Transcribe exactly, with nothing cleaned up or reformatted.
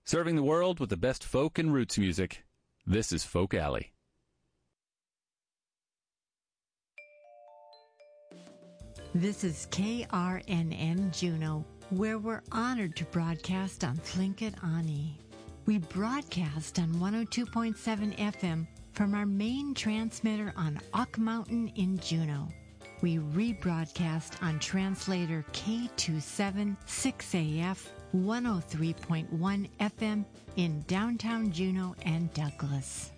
Serving the world with the best folk and roots music, this is Folk Alley. This is K R N N Juneau, where we're honored to broadcast on Tlingit Ani. We broadcast on one oh two point seven F M from our main transmitter on Ock Mountain in Juneau. We rebroadcast on translator K two seven six A F one oh three point one F M in downtown Juneau and Douglas.